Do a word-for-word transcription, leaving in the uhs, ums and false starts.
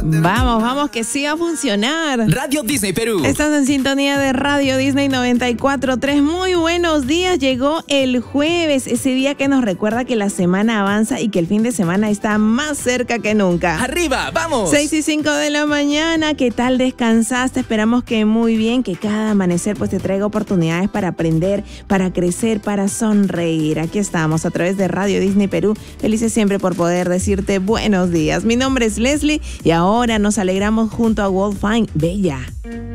Vamos, vamos, que sí va a funcionar. Radio Disney Perú. Estás en sintonía de Radio Disney noventa y cuatro punto tres. Muy buenos días. Llegó el jueves, ese día que nos recuerda que la semana avanza y que el fin de semana está más cerca que nunca. ¡Arriba, vamos! seis y cinco de la mañana. ¿Qué tal descansaste? Esperamos que muy bien, que cada amanecer pues te traiga oportunidades para aprender, para crecer, para sonreír. Aquí estamos a través de Radio Disney Perú. Felices siempre por poder decirte buenos días. Mi nombre es Leslie y ahora nos alegramos junto a Wolfine Bella.